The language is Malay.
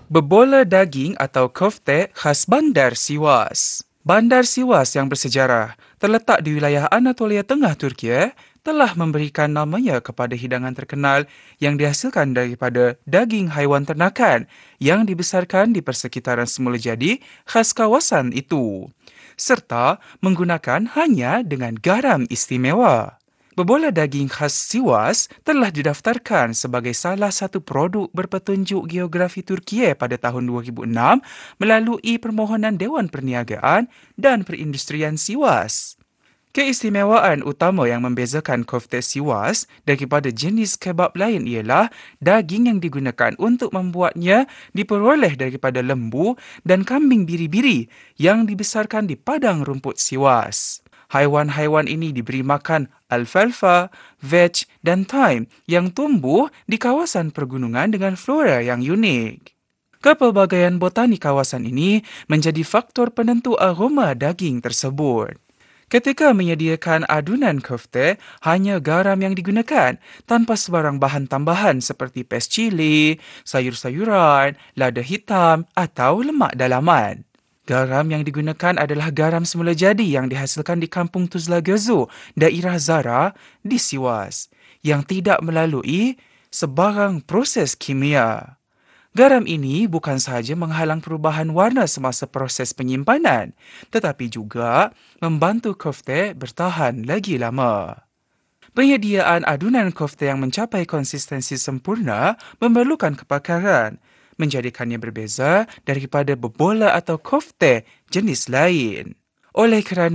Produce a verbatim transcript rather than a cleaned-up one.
Bebola daging atau kofte khas Bandar Siwas. Bandar Siwas yang bersejarah, terletak di wilayah Anatolia Tengah Turki, telah memberikan namanya kepada hidangan terkenal yang dihasilkan daripada daging haiwan ternakan yang dibesarkan di persekitaran semula jadi khas kawasan itu, serta menggunakan hanya dengan garam istimewa. Bebola daging khas Siwas telah didaftarkan sebagai salah satu produk berpetunjuk geografi Turkiye pada tahun dua ribu enam melalui permohonan Dewan Perniagaan dan Perindustrian Siwas. Keistimewaan utama yang membezakan kofte Siwas daripada jenis kebab lain ialah daging yang digunakan untuk membuatnya diperoleh daripada lembu dan kambing biri-biri yang dibesarkan di padang rumput Siwas. Haiwan-haiwan ini diberi makan alfalfa, veg dan thyme yang tumbuh di kawasan pergunungan dengan flora yang unik. Kepelbagaian botani kawasan ini menjadi faktor penentu aroma daging tersebut. Ketika menyediakan adunan kofte, hanya garam yang digunakan tanpa sebarang bahan tambahan seperti pes cili, sayur-sayuran, lada hitam atau lemak dalaman. Garam yang digunakan adalah garam semula jadi yang dihasilkan di Kampung Tuzla Gezo, daerah Zara di Siwas, yang tidak melalui sebarang proses kimia. Garam ini bukan sahaja menghalang perubahan warna semasa proses penyimpanan, tetapi juga membantu kofte bertahan lagi lama. Penyediaan adunan kofte yang mencapai konsistensi sempurna memerlukan kepakaran, menjadikannya berbeza daripada bebola atau kofte jenis lain. Oleh kerana